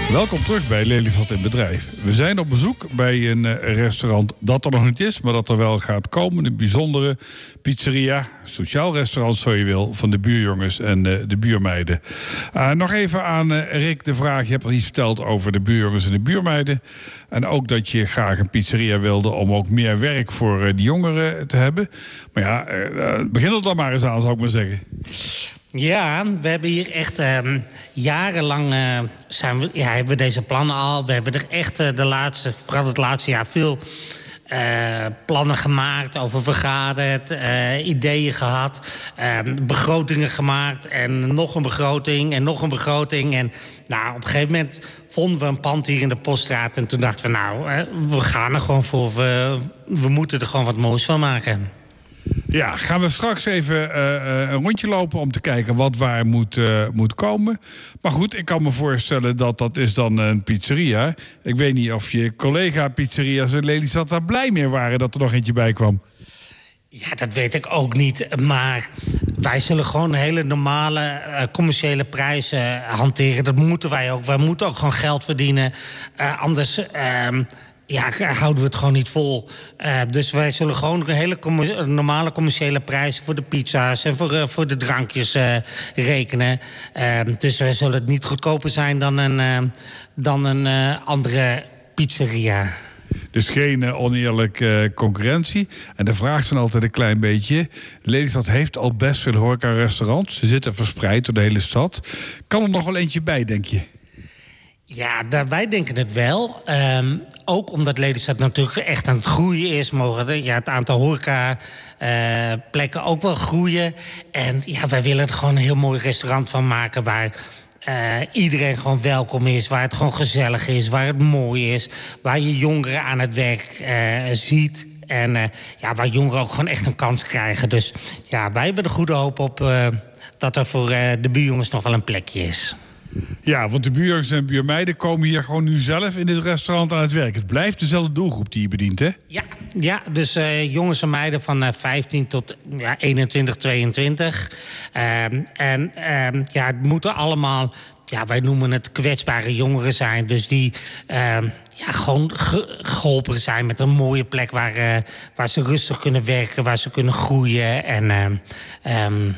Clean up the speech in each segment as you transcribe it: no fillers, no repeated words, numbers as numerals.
Welkom terug bij Lelystad in Bedrijf. We zijn op bezoek bij een restaurant dat er nog niet is, maar dat er wel gaat komen. Een bijzondere pizzeria, sociaal restaurant zo je wil, van de buurjongens en de buurmeiden. Nog even aan Rick de vraag. Je hebt al iets verteld over de buurjongens en de buurmeiden. En ook dat je graag een pizzeria wilde om ook meer werk voor de jongeren te hebben. Maar ja, begin er dan maar eens aan, zou ik maar zeggen. Ja, we hebben hier echt jarenlang hebben we deze plannen al. We hebben er echt vooral het laatste jaar veel plannen gemaakt, over vergaderd, ideeën gehad, begrotingen gemaakt en nog een begroting en nog een begroting. En nou, op een gegeven moment vonden we een pand hier in de Poststraat en toen dachten we, we gaan er gewoon voor. We moeten er gewoon wat moois van maken. Ja, gaan we straks even een rondje lopen om te kijken wat waar moet komen. Maar goed, ik kan me voorstellen dat is dan een pizzeria. Ik weet niet of je collega-pizzeria's in Lelystad daar blij mee waren dat er nog eentje bij kwam. Ja, dat weet ik ook niet. Maar wij zullen gewoon hele normale commerciële prijzen hanteren. Dat moeten wij ook. Wij moeten ook gewoon geld verdienen. Anders houden we het gewoon niet vol. Dus wij zullen gewoon hele normale commerciële prijzen voor de pizza's en voor de drankjes rekenen. Dus wij zullen het niet goedkoper zijn dan een andere pizzeria. Dus geen oneerlijke concurrentie. En de vraag is dan altijd een klein beetje. Lelystad heeft al best veel horeca-restaurants. Ze zitten verspreid door de hele stad. Kan er nog wel eentje bij, denk je? Ja, wij denken het wel. Ook omdat Lelystad natuurlijk echt aan het groeien is, mogen het aantal horecaplekken ook wel groeien. En ja, wij willen er gewoon een heel mooi restaurant van maken waar iedereen gewoon welkom is, waar het gewoon gezellig is, waar het mooi is, waar je jongeren aan het werk ziet. En waar jongeren ook gewoon echt een kans krijgen. Dus ja, wij hebben er goede hoop op dat er voor de buurjongens nog wel een plekje is. Ja, want de buurjongens en buurmeiden komen hier gewoon nu zelf in dit restaurant aan het werk. Het blijft dezelfde doelgroep die je bedient, hè? Ja, dus jongens en meiden van 15 tot 21, 22. Het moeten allemaal, wij noemen het kwetsbare jongeren zijn. Dus die gewoon geholpen zijn met een mooie plek waar ze rustig kunnen werken, waar ze kunnen groeien. En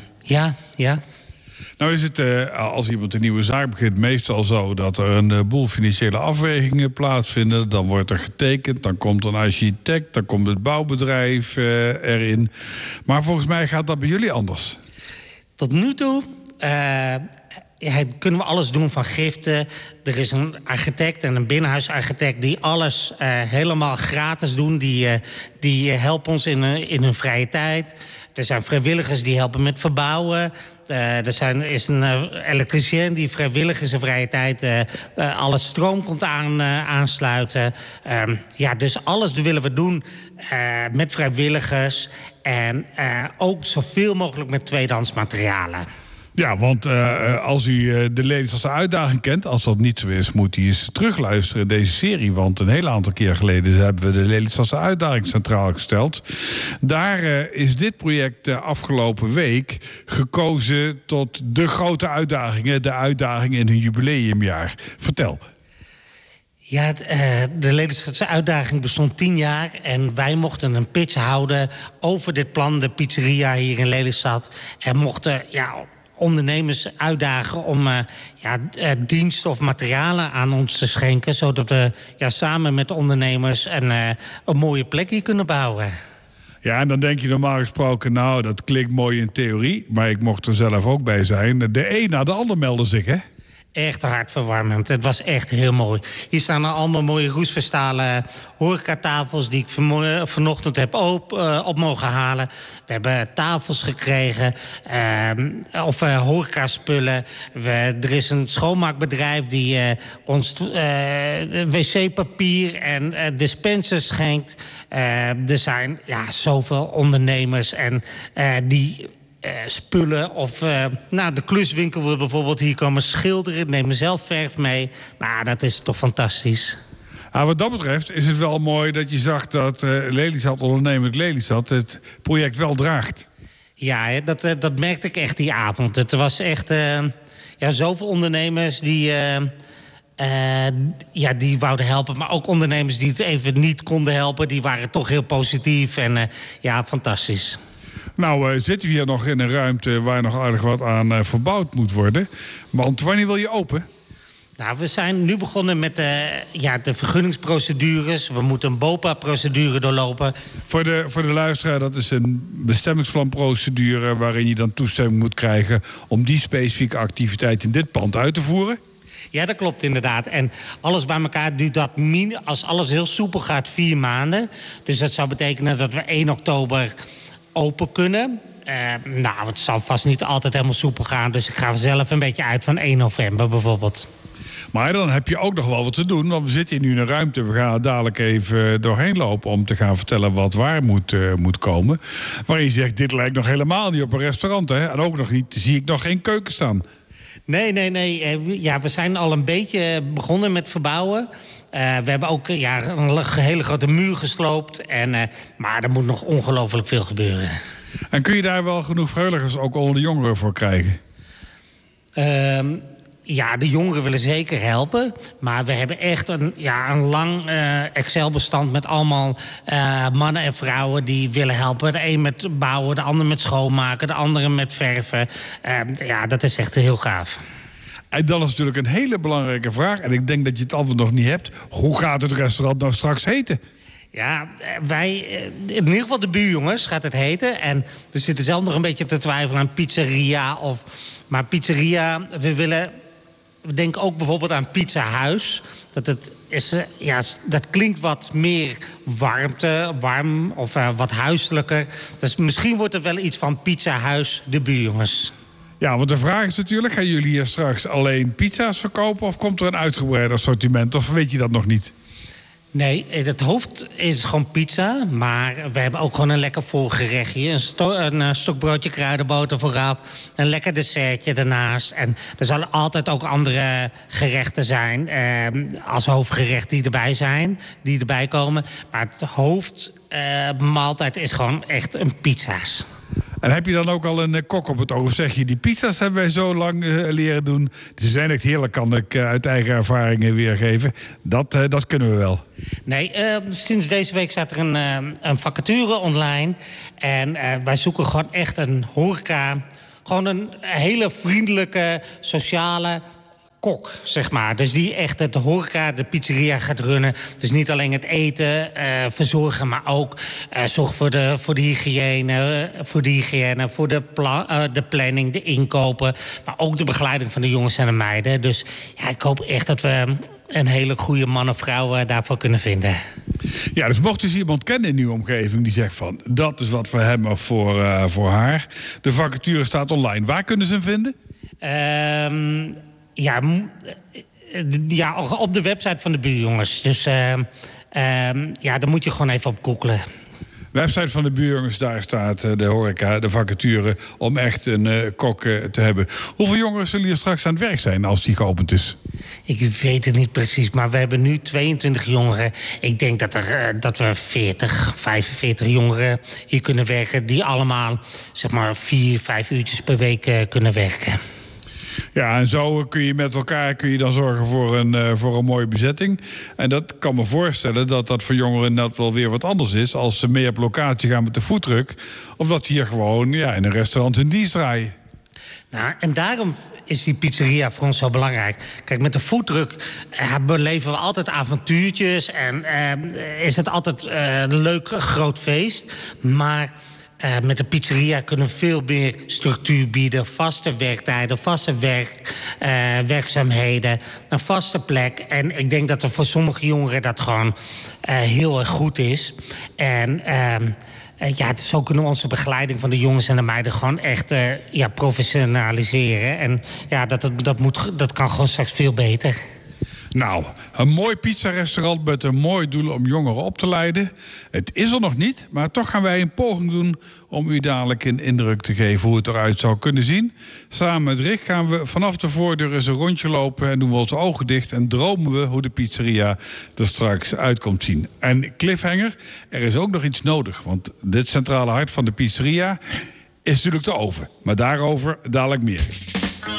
Nou is het, als iemand een nieuwe zaak begint, meestal zo dat er een boel financiële afwegingen plaatsvinden. Dan wordt er getekend, dan komt een architect, dan komt het bouwbedrijf erin. Maar volgens mij gaat dat bij jullie anders. Tot nu toe kunnen we alles doen van giften. Er is een architect en een binnenhuisarchitect die alles helemaal gratis doen. Die helpen ons in hun vrije tijd. Er zijn vrijwilligers die helpen met verbouwen. is een elektricien die vrijwillig in zijn vrije tijd alle stroom komt aansluiten. Dus alles willen we doen met vrijwilligers. En ook zoveel mogelijk met tweedehands materialen. Ja, want als u de Lelystadse uitdaging kent, als dat niet zo is, moet u eens terugluisteren in deze serie. Want een heel aantal keer geleden hebben we de Lelystadse uitdaging centraal gesteld. Daar is dit project afgelopen week gekozen tot de grote uitdagingen. De uitdaging in hun jubileumjaar. Vertel. Ja, de Lelystadse uitdaging bestond 10 jaar. En wij mochten een pitch houden over dit plan, de pizzeria hier in Lelystad. En mochten ondernemers uitdagen om diensten of materialen aan ons te schenken, zodat we samen met ondernemers een mooie plek hier kunnen bouwen. Ja, en dan denk je normaal gesproken, dat klinkt mooi in theorie, maar ik mocht er zelf ook bij zijn. De een na de ander meldde zich, hè? Echt hartverwarmend. Het was echt heel mooi. Hier staan er allemaal mooie roestvestalen horecatafels die ik vanochtend heb op mogen halen. We hebben tafels gekregen, horecaspullen. Er is een schoonmaakbedrijf die ons wc-papier en dispensers schenkt. Er zijn zoveel ondernemers en die spullen of de kluswinkel wil bijvoorbeeld hier komen schilderen, nemen zelf verf mee. Dat is toch fantastisch. Wat dat betreft is het wel mooi dat je zag dat Lelystad Ondernemend Lelystad het project wel draagt. Ja, dat merkte ik echt die avond. Het was echt zoveel ondernemers die die wouden helpen. Maar ook ondernemers die het even niet konden helpen, die waren toch heel positief. En fantastisch. Nou, zitten we hier nog in een ruimte waar nog aardig wat aan verbouwd moet worden. Want wanneer wil je open? Nou, we zijn nu begonnen met de vergunningsprocedures. We moeten een BOPA-procedure doorlopen. Voor de luisteraar, dat is een bestemmingsplanprocedure waarin je dan toestemming moet krijgen om die specifieke activiteit in dit pand uit te voeren. Ja, dat klopt inderdaad. En alles bij elkaar duurt dat, als alles heel soepel gaat, 4 maanden. Dus dat zou betekenen dat we 1 oktober open kunnen. Het zal vast niet altijd helemaal soepel gaan. Dus ik ga zelf een beetje uit van 1 november bijvoorbeeld. Maar dan heb je ook nog wel wat te doen. Want we zitten hier nu in een ruimte. We gaan er dadelijk even doorheen lopen om te gaan vertellen wat waar moet komen. Waarin je zegt, dit lijkt nog helemaal niet op een restaurant. Hè? En ook nog niet, zie ik nog geen keuken staan. Nee. We zijn al een beetje begonnen met verbouwen. We hebben ook een hele grote muur gesloopt. Maar er moet nog ongelooflijk veel gebeuren. En kun je daar wel genoeg vrijwilligers ook onder de jongeren voor krijgen? De jongeren willen zeker helpen. Maar we hebben echt een lang Excel-bestand met allemaal mannen en vrouwen die willen helpen. De een met bouwen, de ander met schoonmaken, de andere met verven. Dat is echt heel gaaf. En dan is natuurlijk een hele belangrijke vraag. En ik denk dat je het antwoord nog niet hebt. Hoe gaat het restaurant nou straks heten? Ja, wij, in ieder geval de Buurjongens gaat het heten. En we zitten zelf nog een beetje te twijfelen aan pizzeria. Maar pizzeria, we denken ook bijvoorbeeld aan pizzahuis. Dat klinkt wat meer warm of wat huiselijker. Dus misschien wordt het wel iets van pizzahuis de Buurjongens. Ja, want de vraag is natuurlijk, gaan jullie hier straks alleen pizza's verkopen of komt er een uitgebreid assortiment? Of weet je dat nog niet? Nee, het hoofd is gewoon pizza. Maar we hebben ook gewoon een lekker voorgerechtje. Een stokbroodje kruidenboter vooraf. Een lekker dessertje daarnaast. En er zullen altijd ook andere gerechten zijn. Als hoofdgerecht die erbij komen. Maar het hoofdmaaltijd is gewoon echt een pizza's. En heb je dan ook al een kok op het oog? Of zeg je, die pizza's hebben wij zo lang leren doen. Ze zijn echt heerlijk, kan ik uit eigen ervaringen weergeven. Dat kunnen we wel. Nee, sinds deze week staat er een vacature online. En wij zoeken gewoon echt een horeca. Gewoon een hele vriendelijke, sociale kok, zeg maar. Dus die echt het horeca, de pizzeria gaat runnen. Dus niet alleen het eten verzorgen, maar ook zorg voor de hygiëne, voor de planning, de inkopen. Maar ook de begeleiding van de jongens en de meiden. Dus ik hoop echt dat we een hele goede man of vrouw daarvoor kunnen vinden. Ja, dus mocht dus iemand kennen in uw omgeving die zegt van, dat is wat we hebben voor haar. De vacature staat online. Waar kunnen ze hem vinden? Op de website van de Buurjongens. Dus daar moet je gewoon even op googlen. Website van de Buurjongens, daar staat de horeca, de vacature, om echt een kok te hebben. Hoeveel jongeren zullen hier straks aan het werk zijn als die geopend is? Ik weet het niet precies, maar we hebben nu 22 jongeren. Ik denk dat we 45 jongeren hier kunnen werken, die allemaal zeg maar 4-5 uurtjes per week kunnen werken. Ja, en zo kun je met elkaar dan zorgen voor een mooie bezetting. En dat kan me voorstellen dat voor jongeren net wel weer wat anders is als ze mee op locatie gaan met de foodtruck. Of dat hier gewoon in een restaurant in dienst draaien. Nou, en daarom is die pizzeria voor ons zo belangrijk. Kijk, met de foodtruck beleven we altijd avontuurtjes en is het altijd een leuk groot feest. Maar met de pizzeria kunnen we veel meer structuur bieden. Vaste werktijden, vaste werkzaamheden, een vaste plek. En ik denk dat er voor sommige jongeren dat gewoon heel erg goed is. En zo kunnen we onze begeleiding van de jongens en de meiden gewoon echt professionaliseren. En dat kan gewoon straks veel beter. Nou, een mooi pizzarestaurant met een mooi doel om jongeren op te leiden. Het is er nog niet, maar toch gaan wij een poging doen om u dadelijk een indruk te geven hoe het eruit zou kunnen zien. Samen met Rick gaan we vanaf de voordeur eens een rondje lopen en doen we onze ogen dicht en dromen we hoe de pizzeria er straks uit komt zien. En cliffhanger, er is ook nog iets nodig, want dit centrale hart van de pizzeria is natuurlijk de oven. Maar daarover dadelijk meer.